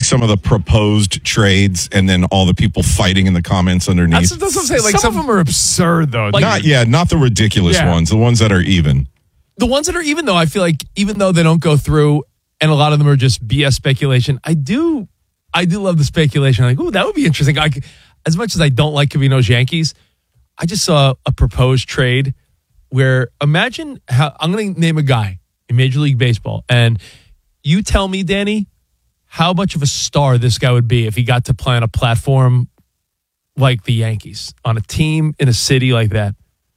some of the proposed trades and then all the people fighting in the comments underneath? That's what I'm saying. Like some of them are absurd, though. Not the ridiculous ones, the ones that are even. The ones that are even, though, I feel like even though they don't go through and a lot of them are just BS speculation, I do love the speculation. Like, ooh, that would be interesting. As much as I don't like Covino's Yankees, I just saw a proposed trade where imagine how I'm going to name a guy in Major League Baseball, and you tell me, Danny, how much of a star this guy would be if he got to play on a platform like the Yankees, on a team in a city like that.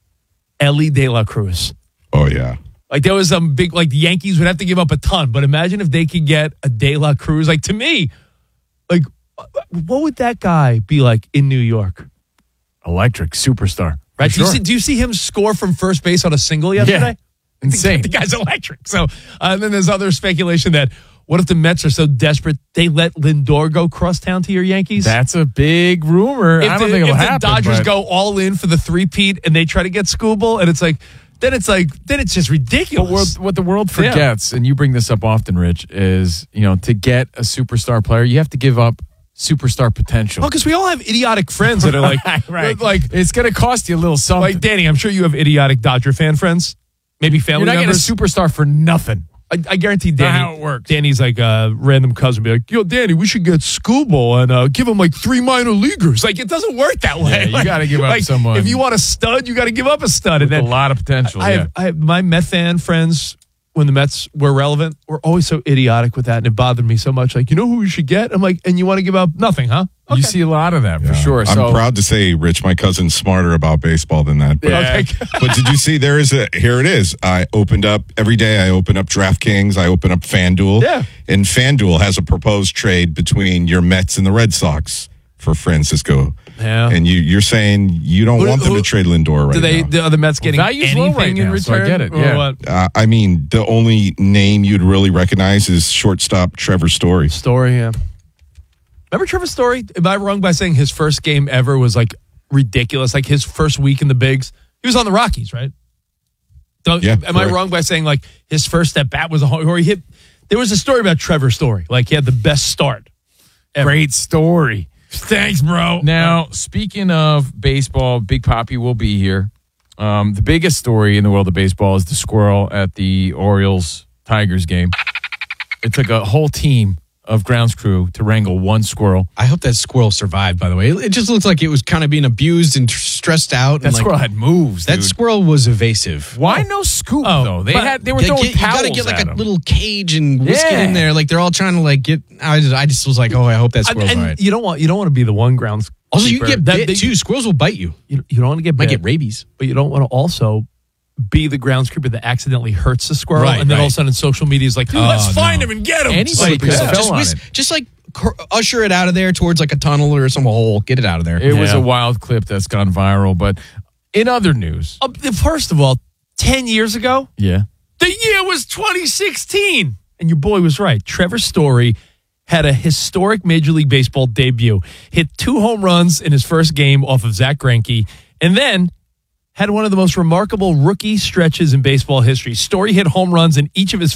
Ellie De La Cruz. Oh, yeah. Like, there was some big, like, the Yankees would have to give up a ton, but imagine if they could get a De La Cruz. Like, to me, like, what would that guy be like in New York? Electric superstar. Right? Sure. Do you see him score from first base on a single yesterday? Yeah. Insane. The guy's electric. So, and then there's other speculation that what if the Mets are so desperate they let Lindor go crosstown to your Yankees? That's a big rumor. I don't think it'll happen. If the Dodgers but... go all in for the three-peat and they try to get Skubal, and then it's just ridiculous. But what the world forgets, and you bring this up often, Rich, is, to get a superstar player, you have to give up superstar potential. Oh, because we all have idiotic friends that are like, right. Like it's going to cost you a little something. Like, Danny, I'm sure you have idiotic Dodger fan friends, maybe family members. You're not getting a superstar for nothing. I guarantee Danny. Not how it works. Danny's like a random cousin, be like, "Yo, Danny, we should get Skubal and give him like 3 minor leaguers." Like, it doesn't work that way. Yeah, you got to give up someone. If you want a stud, you got to give up a stud. With a lot of potential. I have my Met fan friends, when the Mets were relevant, were always so idiotic with that, and it bothered me so much. Like, who you should get? I'm like, and you want to give up nothing, huh? Okay. You see a lot of that for sure. I'm proud to say, Rich, my cousin's smarter about baseball than that. But, but did you see here it is. I open up DraftKings, I open up FanDuel. Yeah. And FanDuel has a proposed trade between your Mets and the Red Sox for Francisco. Yeah. And you're saying you don't want them to trade Lindor right now. Are the Mets getting value's low right in now, return? so I get it. Yeah. I mean, the only name you'd really recognize is shortstop Trevor Story. Yeah. Remember Trevor Story? Am I wrong by saying his first game ever was like ridiculous? Like his first week in the bigs, he was on the Rockies, right? Am I wrong by saying like his first at bat was or he hit? There was a story about Trevor Story, like he had the best start ever. Great story. Thanks, bro. Now, speaking of baseball, Big Papi will be here. The biggest story in the world of baseball is the squirrel at the Orioles-Tigers game. It took a whole team of grounds crew to wrangle one squirrel. I hope that squirrel survived, by the way. It just looks like it was kind of being abused and stressed out. That squirrel had moves, That dude. squirrel was evasive. Why no scoop, though? They were throwing towels. You got to get like a little cage and whisk it in there. Like they're all trying to like get. I just was like, I hope that squirrel's all right. You don't want to be the one grounds. Also, you get bit too. Squirrels will bite you. You don't want to get bit. Might get rabies, but you don't want to also be the groundskeeper that accidentally hurts the squirrel, and then all of a sudden social media is like, dude, let's find him and get him. Anybody could have fell on it. Just like usher it out of there towards like a tunnel or some hole. Get it out of there. It was a wild clip that's gone viral. But in other news, first of all, 10 years ago, the year was 2016, and your boy was right. Trevor Story had a historic Major League Baseball debut, hit 2 home runs in his first game off of Zach Greinke, and then had one of the most remarkable rookie stretches in baseball history. Story hit home runs in each of his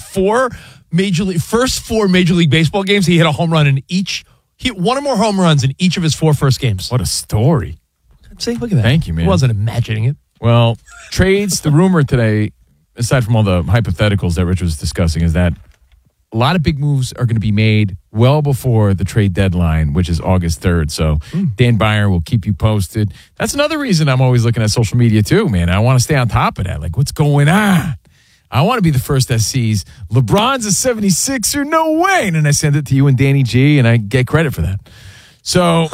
first 4 Major League Baseball games. He hit a home run in each. He hit 1 or more home runs in each of his 4 first games. What a story. See, look at that. Thank you, man. I wasn't imagining it. Well, trades, the rumor today, aside from all the hypotheticals that Rich was discussing, is that a lot of big moves are going to be made well before the trade deadline, which is August 3rd. So Dan Byer will keep you posted. That's another reason I'm always looking at social media too, man. I want to stay on top of that. Like, what's going on? I want to be the first that sees LeBron's a 76er. No way. And then I send it to you and Danny G, and I get credit for that. So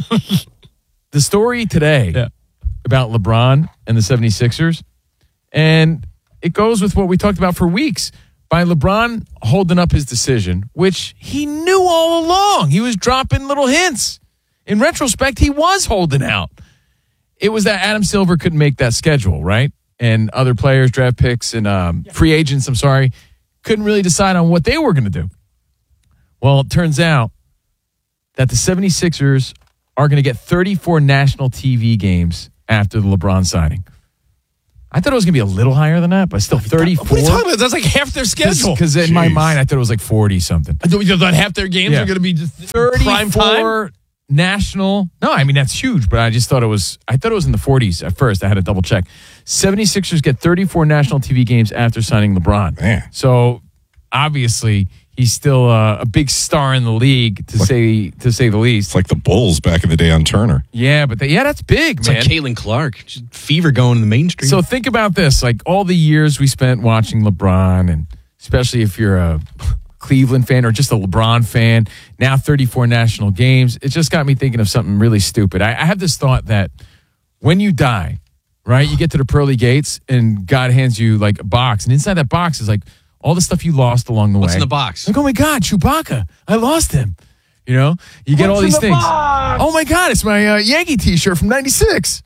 the story today about LeBron and the 76ers, and it goes with what we talked about for weeks. By LeBron holding up his decision, which he knew all along. He was dropping little hints. In retrospect, he was holding out. It was that Adam Silver couldn't make that schedule, right? And other players, draft picks, and free agents, couldn't really decide on what they were going to do. Well, it turns out that the 76ers are going to get 34 national TV games after the LeBron signing. I thought it was going to be a little higher than that, but still 34. What are you talking about? That's like half their schedule. Because in my mind, I thought it was like 40-something. You thought half their games are going to be just prime time? National. No, I mean, that's huge, but I just thought it was in the 40s at first. I had to double check. 76ers get 34 national TV games after signing LeBron. Man. So obviously, he's still a big star in the league, to say the least. It's like the Bulls back in the day on Turner. Yeah, but that's big, It's man. like Caitlin Clark. Just fever going in the mainstream. So think about this, like all the years we spent watching LeBron, and especially if you're a Cleveland fan or just a LeBron fan, now 34 national games. It just got me thinking of something really stupid. I have this thought that when you die, right, you get to the pearly gates and God hands you like a box, and inside that box is like all the stuff you lost along the way. What's in the box? Like, oh my God, Chewbacca, I lost him. You know, you get all these things. Oh my God, it's my Yankee t-shirt from 96.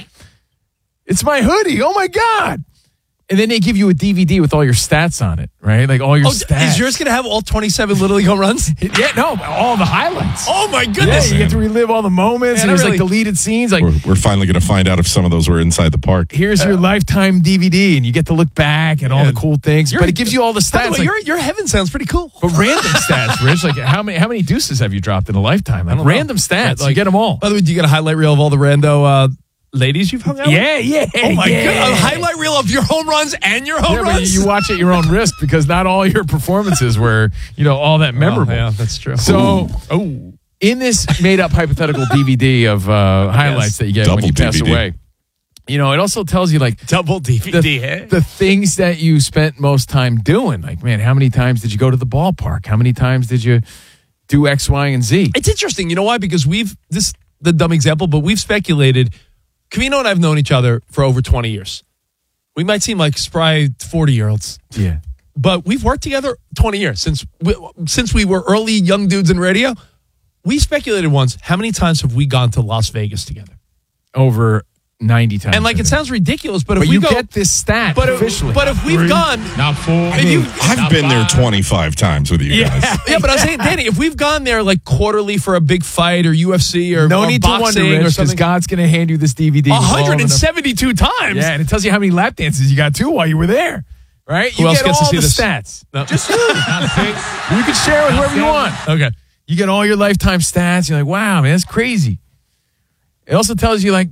It's my hoodie. Oh my God. And then they give you a DVD with all your stats on it, right? Like all your stats. Is yours going to have all 27 Little League home runs? Yeah, no, all the highlights. Oh my goodness. Yeah, you get to relive all the moments, Man, and there's really- like deleted scenes. Like, We're finally going to find out if some of those were inside the park. here's your lifetime DVD, and you get to look back at all the cool things. But it gives you all the By the stats. way, like, your heaven sounds pretty cool. but random stats, Rich. Like how many deuces have you dropped in a lifetime? Like, don't know. random stats. Like- you get them all. By the way, do you get a highlight reel of all the rando ladies you've hung out with? Yeah. Oh my yeah. God. A highlight reel of your home runs and your home Yeah, but runs? you watch at your own risk because not all your performances were, all that memorable. Oh, yeah, that's true. So, in this made-up hypothetical DVD of highlights that you get when Double you pass DVD. away, it also tells you like Double DVD. the things that you spent most time doing. Like, man, how many times did you go to the ballpark? How many times did you do X, Y, and Z? It's interesting. You know why? Because the dumb example, but we've speculated. Covino and I have known each other for over 20 years. We might seem like spry 40-year-olds. Yeah. But we've worked together 20 years since we were early young dudes in radio. We speculated once, how many times have we gone to Las Vegas together? Over 90 times. And like, it sounds ridiculous, but if but we you go, get this stat officially. but if we've gone, Not full. I've been there 25 times with you guys. yeah, but I'm saying, Danny, if we've gone there like quarterly for a big fight or UFC or no or need to wonder, boxing Rich, or because something, God's going to hand you this DVD. with all of them. 172 times. Yeah, and it tells you how many lap dances you got too while you were there. Right? Who You else get gets to all see the this? stats. No. Just you. You can share with whoever you want. Okay. You get all your lifetime stats. You're like, wow, man, that's crazy. It also tells you like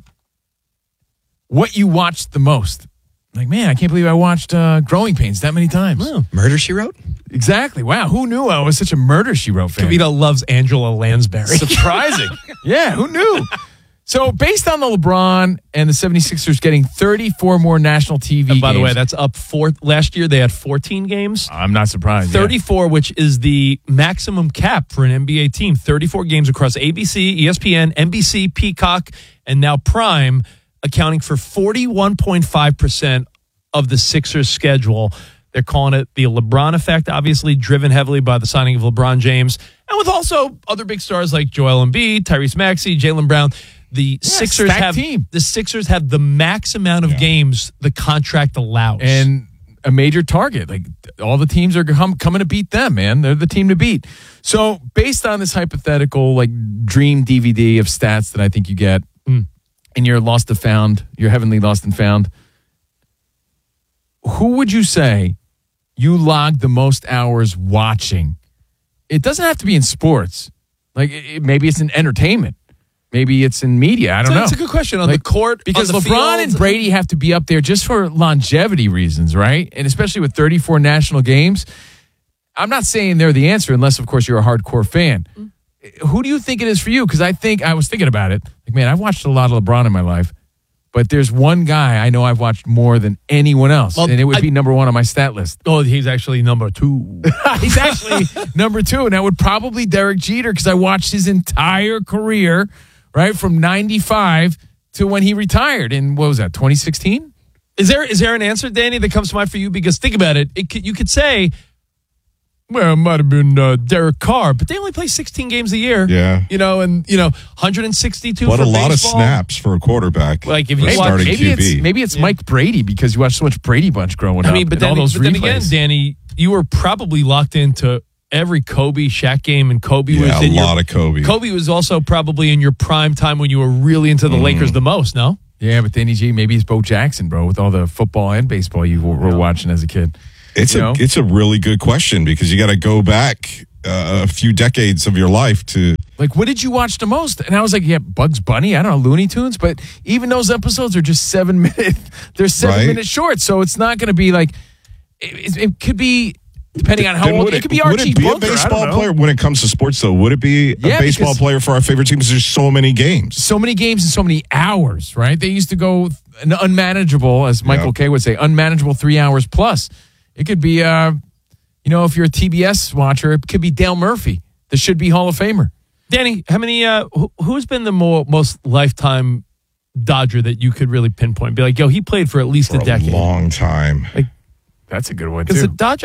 what you watched the most. Like, man, I can't believe I watched Growing Pains that many times. Murder, She Wrote? Exactly. Wow, who knew I was such a Murder, She Wrote fan? Covino loves Angela Lansbury. Surprising. Yeah, who knew? So, based on the LeBron and the 76ers getting 34 more national TV And by the games- way, that's up last year they had 14 games. I'm not surprised. yeah. 34, which is the maximum cap for an NBA team. 34 games across ABC, ESPN, NBC, Peacock, and now Prime, accounting for 41.5% of the Sixers' schedule. They're calling it the LeBron effect, obviously driven heavily by the signing of LeBron James, and with also other big stars like Joel Embiid, Tyrese Maxey, Jaylen Brown. The Sixers stacked have team. the Sixers have the max amount of games the contract allows. And a major target. Like, all the teams are coming to beat them, man. They're the team to beat. So, based on this hypothetical, like, dream DVD of stats that I think you get in your lost and found, your heavenly lost and found, who would you say you logged the most hours watching? It doesn't have to be in sports. Like, maybe it's in entertainment. Maybe it's in media. I don't know. That's a good question. On Like, the court, because on the LeBron field, and Brady have to be up there just for longevity reasons, right? And especially with 34 national games. I'm not saying they're the answer unless, of course, you're a hardcore fan. Who do you think it is for you? Because I was thinking about it. Like, man, I've watched a lot of LeBron in my life, but there's one guy I know I've watched more than anyone else, Well, and it would be number one on my stat list. Oh, he's actually number 2. He's actually number 2, and that would probably Derek Jeter because I watched his entire career, right, from 95 to when he retired in, what was that, 2016? Is there an answer, Danny, that comes to mind for you? Because think about it. You could say, well, it might have been Derek Carr, but they only play 16 games a year. Yeah. 162 What for a lot of baseball. snaps for a quarterback. Like, if for you watch- starting Maybe QB. it's Mike Brady because you watched so much Brady Bunch growing up. I mean, but and then, all those but then again, replays. Danny, you were probably locked into every Kobe, Shaq game, and Kobe Yeah, was a in lot of Kobe. Kobe was also probably in your prime time when you were really into the Lakers the most, no? Yeah, but Danny G, maybe it's Bo Jackson, bro, with all the football and baseball you were watching as a kid. It's a really good question because you got to go back a few decades of your life to. Like, what did you watch the most? And I was like, yeah, Bugs Bunny. I don't know, Looney Tunes. But even those episodes are just 7 minutes. They're 7 minutes short. So it's not going to be like, it could be, depending on how old, it could be Archie Bunker. Would it be a baseball player when it comes to sports, though? Would it be a baseball player for our favorite team? Because there's so many games. So many games and so many hours, right? They used to go unmanageable, as Michael Kay would say, unmanageable 3 hours plus. It could be, if you're a TBS watcher, it could be Dale Murphy, the should-be Hall of Famer. Danny, how many? Who's been the most lifetime Dodger that you could really pinpoint? Be like, yo, he played for at least a decade, long time. Like, that's a good one because too. the Dodger,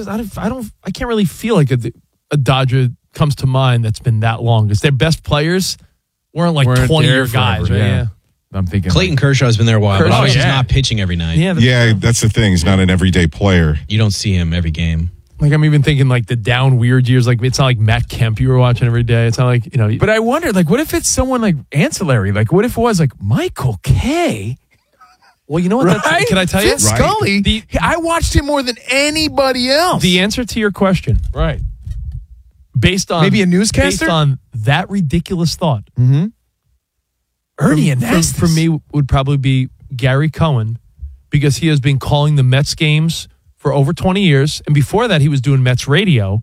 I can't really feel like a Dodger comes to mind that's been that long. Because their best players weren't 20-year guys, right? Yeah. I'm thinking Clayton Kershaw's been there a while, but obviously he's not pitching every night. Yeah, that's the thing. He's not an everyday player. You don't see him every game. Like, I'm even thinking the down weird years. Like, it's not like Matt Kemp you were watching every day. It's not like, But I wondered, what if it's someone ancillary? What if it was Michael Kay? Well, you know what? Right? Can I tell you? Vince Scully. I watched him more than anybody else. The answer to your question. Right. Based on. Maybe a newscaster? Based on that ridiculous thought. Mm-hmm. Ernie Anastas. For me, would probably be Gary Cohen, because he has been calling the Mets games for over 20 years. And before that, he was doing Mets radio.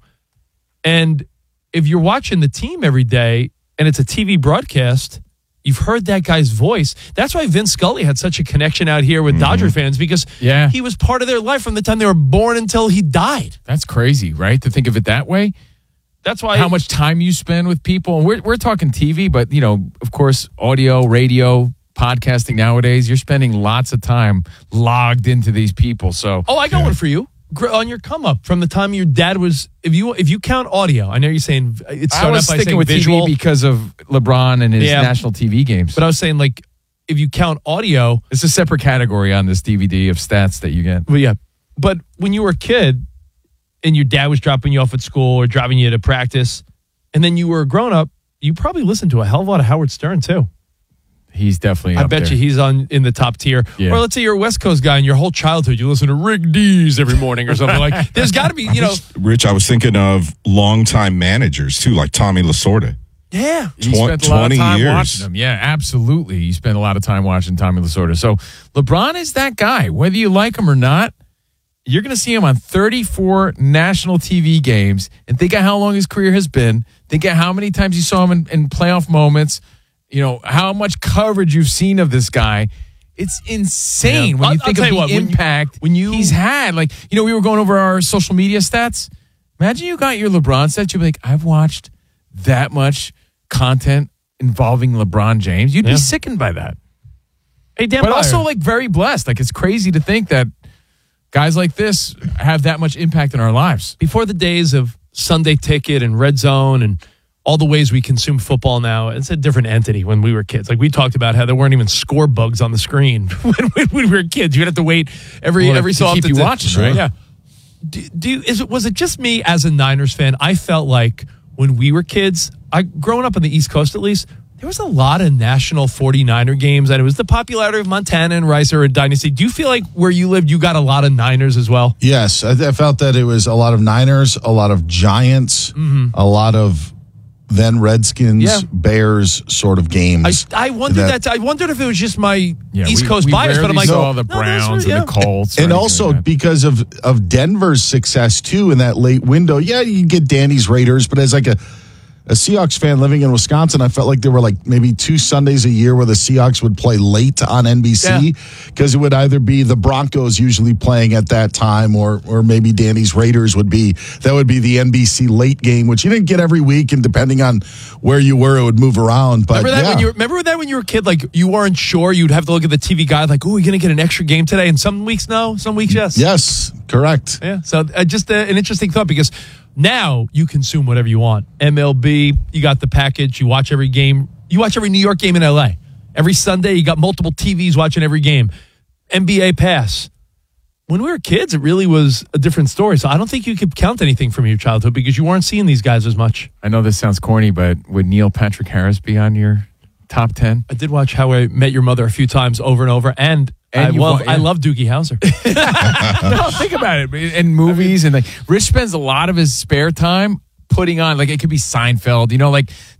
And if you're watching the team every day and it's a TV broadcast, you've heard that guy's voice. That's why Vince Scully had such a connection out here with Dodger fans, because he was part of their life from the time they were born until he died. That's crazy, right? To think of it that way. That's why how much time you spend with people. And we're talking TV, but, of course, audio, radio, podcasting nowadays, you're spending lots of time logged into these people. So, I got one for you on your come up from the time your dad was. If you count audio, I know you're saying it's started out by saying with visual TV because of LeBron and his national TV games. But I was saying if you count audio, it's a separate category on this DVD of stats that you get. Well, yeah, but when you were a kid and your dad was dropping you off at school or driving you to practice, and then you were a grown up, you probably listened to a hell of a lot of Howard Stern too. He's definitely I bet you he's in the top tier. Yeah. Or let's say you're a West Coast guy and your whole childhood you listen to Rick Dees every morning or something like. There's got to be, Rich, I was thinking of longtime managers too, like Tommy Lasorda. Yeah. You spent a lot of 20 time years. watching him. Yeah, absolutely. You spent a lot of time watching Tommy Lasorda. So LeBron is that guy. Whether you like him or not, you're going to see him on 34 national TV games. And think of how long his career has been. Think of how many times you saw him in playoff moments. How much coverage you've seen of this guy. It's insane when you think of the impact he's had. We were going over our social media stats. Imagine you got your LeBron stats. You'd be like, I've watched that much content involving LeBron James. You'd be sickened by that. Hey, Dan, but also very blessed. It's crazy to think that guys like this have that much impact in our lives. Before the days of Sunday Ticket and Red Zone and all the ways we consume football now, it's a different entity when we were kids. We talked about how there weren't even score bugs on the screen when we were kids. You'd have to wait every so often to keep you watching, right? Yeah. Was it just me as a Niners fan? I felt like when we were kids, growing up on the East Coast at least, there was a lot of national 49er games, and it was the popularity of Montana and Rice or a dynasty. Do you feel like where you lived, you got a lot of Niners as well? Yes, I felt that it was a lot of Niners, a lot of Giants, a lot of then Redskins, Bears sort of games. I wondered I wondered if it was just my East Coast we bias, but I'm like, saw the Browns and the Colts, and also because of Denver's success too in that late window. Yeah, you get Danny's Raiders, but as a Seahawks fan living in Wisconsin, I felt like there were maybe 2 Sundays a year where the Seahawks would play late on NBC because it would either be the Broncos usually playing at that time or maybe Danny's Raiders would be the NBC late game, which you didn't get every week, and depending on where you were, it would move around. But remember that when you were a kid, you weren't sure, you'd have to look at the TV guide oh, we're going to get an extra game today, and some weeks no, some weeks yes. Yes, correct. Yeah, so just an interesting thought because now you consume whatever you want. MLB, you got the package. You watch every game. You watch every New York game in LA. Every Sunday, you got multiple TVs watching every game. NBA Pass. When we were kids, it really was a different story. So I don't think you could count anything from your childhood because you weren't seeing these guys as much. I know this sounds corny, but would Neil Patrick Harris be on your top 10. I did watch How I Met Your Mother a few times over and over, and I love Doogie Howser. No, think about it. In movies, and like Rich spends a lot of his spare time putting on, like, it could be Seinfeld, like